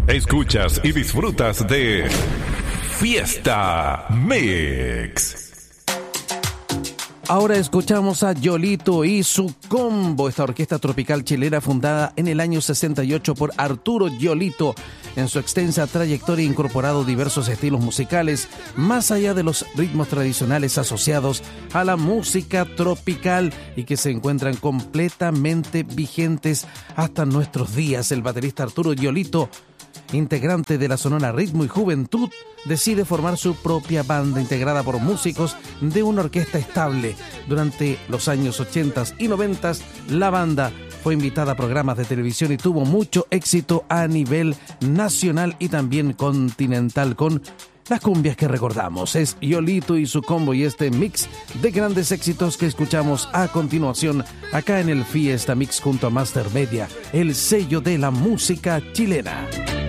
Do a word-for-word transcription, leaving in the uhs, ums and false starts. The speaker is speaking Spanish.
Escuchas y disfrutas de Fiesta Mix. Ahora escuchamos a Yolito y su combo, esta orquesta tropical chilena fundada en el año sesenta y ocho por Arturo Yolito. En su extensa trayectoria ha incorporado diversos estilos musicales, más allá de los ritmos tradicionales asociados a la música tropical y que se encuentran completamente vigentes hasta nuestros días. El baterista Arturo Yolito, integrante de la Sonora Ritmo y Juventud, decide formar su propia banda integrada por músicos de una orquesta estable. Durante los años ochenta y noventa, la banda fue invitada a programas de televisión y tuvo mucho éxito a nivel nacional y también continental con las cumbias que recordamos. Es Yolito y su combo y este mix de grandes éxitos que escuchamos a continuación acá en el Fiesta Mix junto a Master Media, el sello de la música chilena.